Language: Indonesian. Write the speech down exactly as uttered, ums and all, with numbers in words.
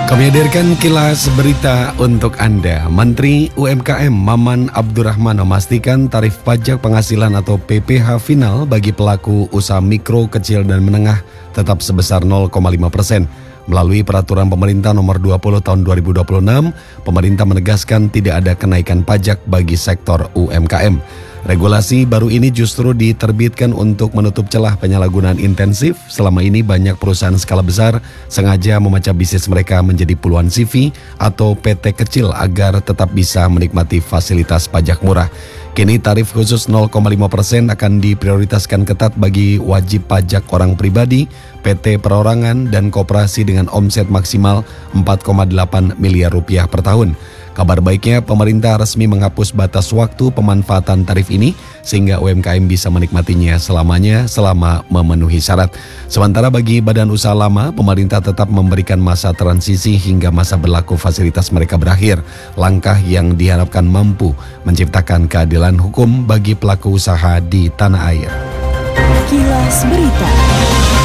Kami hadirkan kilas berita untuk Anda. Menteri U M K M Maman Abdurrahman memastikan tarif pajak penghasilan atau P P H final bagi pelaku usaha mikro, kecil, dan menengah tetap sebesar nol koma lima persen. Melalui peraturan pemerintah nomor dua puluh tahun dua ribu dua puluh enam, pemerintah menegaskan tidak ada kenaikan pajak bagi sektor U M K M. Regulasi baru ini justru diterbitkan untuk menutup celah penyalahgunaan intensif. Selama ini banyak perusahaan skala besar sengaja memecah bisnis mereka menjadi puluhan C V atau P T kecil agar tetap bisa menikmati fasilitas pajak murah. Kini tarif khusus nol koma lima persen akan diprioritaskan ketat bagi wajib pajak orang pribadi, P T perorangan, dan koperasi dengan omset maksimal empat koma delapan miliar rupiah per tahun. Kabar baiknya, pemerintah resmi menghapus batas waktu pemanfaatan tarif ini sehingga U M K M bisa menikmatinya selamanya selama memenuhi syarat. Sementara bagi badan usaha lama, pemerintah tetap memberikan masa transisi hingga masa berlaku fasilitas mereka berakhir. Langkah yang diharapkan mampu menciptakan keadilan hukum bagi pelaku usaha di tanah air. Kilas Berita.